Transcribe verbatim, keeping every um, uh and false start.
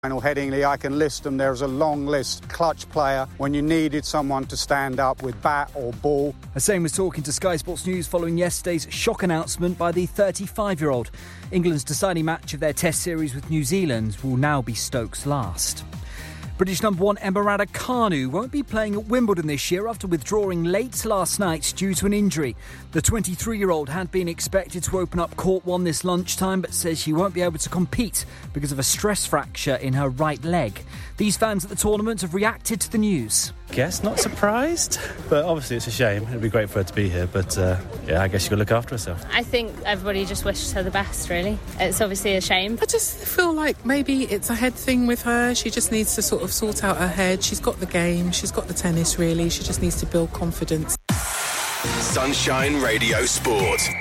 Headingley, I can list them. There's a long list. Clutch player when you needed someone to stand up with bat or ball. Hussain was talking to Sky Sports News following yesterday's shock announcement by the thirty-five-year-old. England's deciding match of their Test series with New Zealand will now be Stokes' last. British number one Emma Raducanu won't be playing at Wimbledon this year after withdrawing late last night due to an injury. The twenty-three-year-old had been expected to open up court one this lunchtime but says she won't be able to compete because of a stress fracture in her right leg. These fans at the tournament have reacted to the news. Guess not surprised, but obviously it's a shame. It'd be great for her to be here, but uh, yeah, I guess you've got to look after herself. I think everybody just wishes her the best, really. It's obviously a shame. I just feel like maybe it's a head thing with her. She just needs to sort of sort out her head. She's got the game, she's got the tennis, really. She just needs to build confidence. Sunshine Radio Sport.